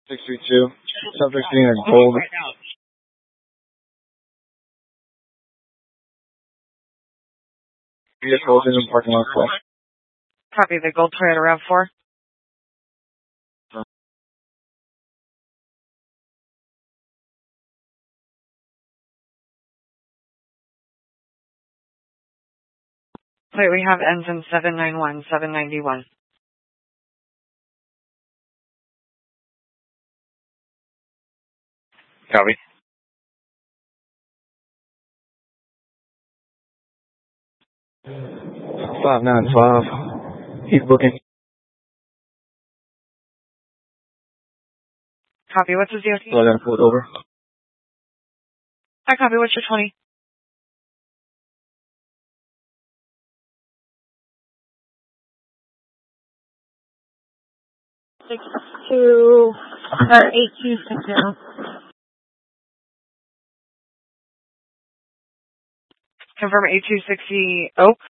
632. Subject being a gold. Vehicles in the parking lot. Copy, the gold Toyota RAV4. Wait, we have ends in 791, 791. Copy. 595. He's booking. Copy, what's his DOT? So I gotta pull it over. Hi, copy, what's your 20? Or 8260. Confirm 8260 Oak.